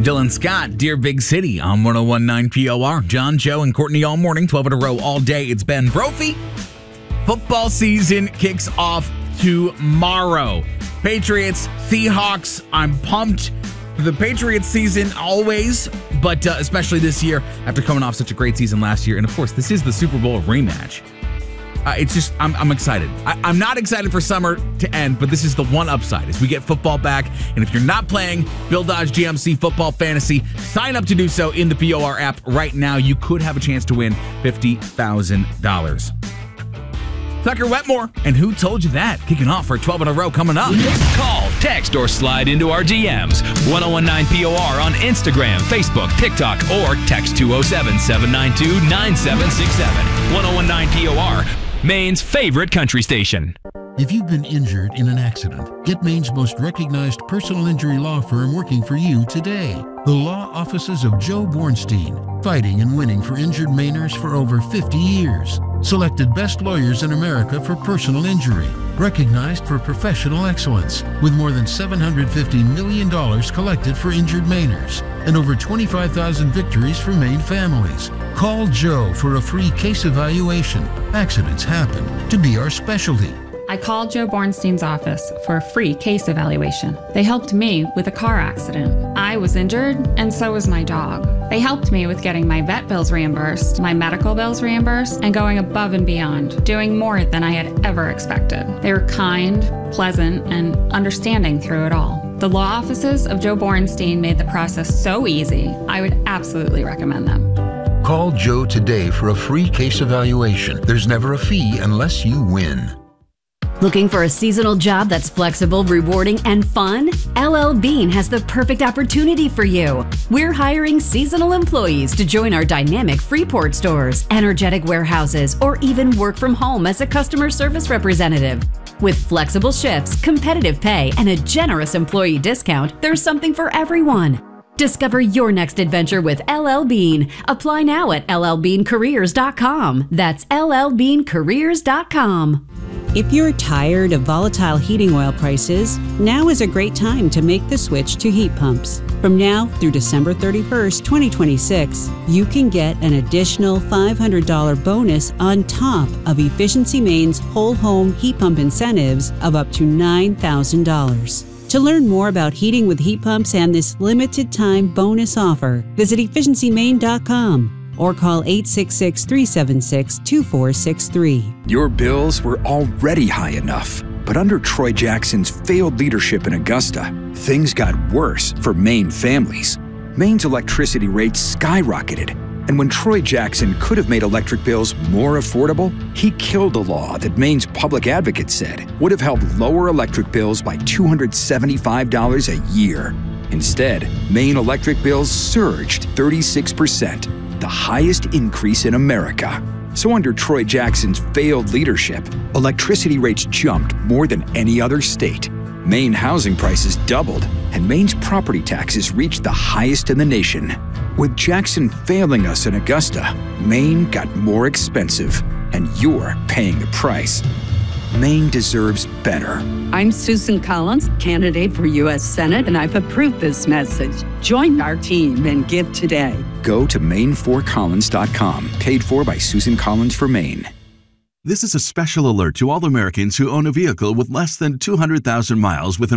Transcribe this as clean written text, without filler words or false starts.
Dylan Scott, Dear Big City on 101.9 POR. John, Joe, and Courtney all morning, 12 in a row all day. It's Ben Brophy. Football season kicks off tomorrow. Patriots, Seahawks. I'm pumped for the Patriots season always, but especially this year after coming off such a great season last year. And of course, this is the Super Bowl rematch. It's just, I'm excited. I'm not excited for summer to end, but this is the one upside as we get football back. And if you're not playing Bill Dodge GMC Football Fantasy, sign up to do so in the POR app right now. You could have a chance to win $50,000. Tucker Wetmore, and Who Told You That? Kicking off for 12 in a row coming up. Call, text, or slide into our DMs. 1019 POR on Instagram, Facebook, TikTok, or text 207-792-9767. 1019 POR, Maine's favorite country station. If you've been injured in an accident, get Maine's most recognized personal injury law firm working for you today. The law offices of Joe Bornstein, fighting and winning for injured Mainers for over 50 years. Selected best lawyers in America for personal injury. Recognized for professional excellence, with more than $750 million collected for injured Mainers and over 25,000 victories for Maine families. Call Joe for a free case evaluation. Accidents happen to be our specialty. I called Joe Bornstein's office for a free case evaluation. They helped me with a car accident. I was injured, and so was my dog. They helped me with getting my vet bills reimbursed, my medical bills reimbursed, and going above and beyond, doing more than I had ever expected. They were kind, pleasant, and understanding through it all. The law offices of Joe Bornstein made the process so easy, I would absolutely recommend them. Call Joe today for a free case evaluation. There's never a fee unless you win. Looking for a seasonal job that's flexible, rewarding, and fun? LL Bean has the perfect opportunity for you. We're hiring seasonal employees to join our dynamic Freeport stores, energetic warehouses, or even work from home as a customer service representative. With flexible shifts, competitive pay, and a generous employee discount, there's something for everyone. Discover your next adventure with LL Bean. Apply now at llbeancareers.com. That's llbeancareers.com. If you're tired of volatile heating oil prices, now is a great time to make the switch to heat pumps. From now through December 31st, 2026, you can get an additional $500 bonus on top of Efficiency Maine's whole home heat pump incentives of up to $9,000. To learn more about heating with heat pumps and this limited time bonus offer, visit efficiencymaine.com. or call 866-376-2463. Your bills were already high enough, but under Troy Jackson's failed leadership in Augusta, things got worse for Maine families. Maine's electricity rates skyrocketed, and when Troy Jackson could have made electric bills more affordable, he killed a law that Maine's public advocate said would have helped lower electric bills by $275 a year. Instead, Maine electric bills surged 36%. The highest increase in America. So under Troy Jackson's failed leadership, electricity rates jumped more than any other state. Maine housing prices doubled, and Maine's property taxes reached the highest in the nation. With Jackson failing us in Augusta, Maine got more expensive, and you're paying the price. Maine deserves better. I'm Susan Collins, candidate for U.S. Senate, and I've approved this message. Join our team and give today. Go to Maine4Collins.com. Paid for by Susan Collins for Maine. This is a special alert to all Americans who own a vehicle with less than 200,000 miles with an